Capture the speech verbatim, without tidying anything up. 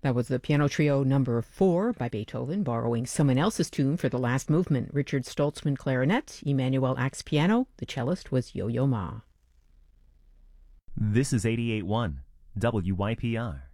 That was the Piano Trio number four by Beethoven, borrowing someone else's tune for the last movement. Richard Stoltzman, clarinet, Emmanuel Ax, piano. The cellist was Yo-Yo Ma. This is eighty-eight point one W Y P R.